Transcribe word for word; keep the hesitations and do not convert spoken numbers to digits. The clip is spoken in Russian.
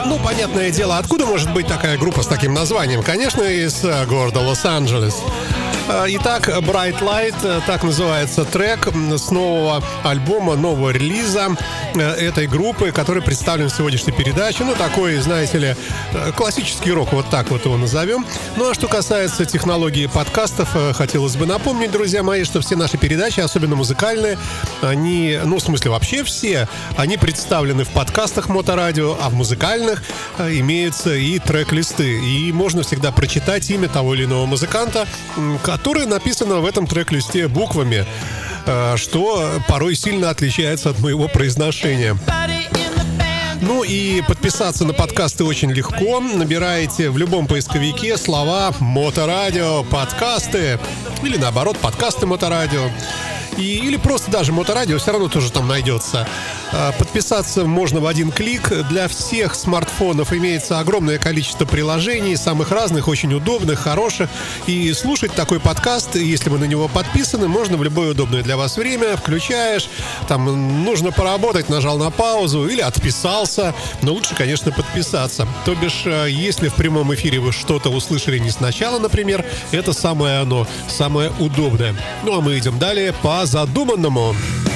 Ну, понятное дело, откуда может быть такая группа с таким названием? Конечно, из города Лос-Анджелес. Итак, Bright Light, так называется трек с нового альбома, нового релиза этой группы, который представлен в сегодняшней передаче. Ну, такой, знаете ли, классический рок, вот так вот его назовем. Ну, а что касается технологии подкастов, хотелось бы напомнить, друзья мои, что все наши передачи, особенно музыкальные, они, ну, в смысле, вообще все, они представлены в подкастах Моторадио, а в музыкальных имеются и трек-листы. И можно всегда прочитать имя того или иного музыканта, которое написано в этом трек-листе буквами, что порой сильно отличается от моего произношения. Ну и подписаться на подкасты очень легко. Набираете в любом поисковике слова «Моторадио», «Подкасты» или наоборот «Подкасты Моторадио». И, или просто даже Моторадио, все равно тоже там найдется. Подписаться можно в один клик. Для всех смартфонов имеется огромное количество приложений, самых разных, очень удобных, хороших. И слушать такой подкаст, если вы на него подписаны, можно в любое удобное для вас время. Включаешь, там нужно поработать, нажал на паузу или отписался. Но лучше, конечно, подписаться. То бишь, если в прямом эфире вы что-то услышали не сначала, например, это самое оно, самое удобное. Ну а мы идем далее по задуманному.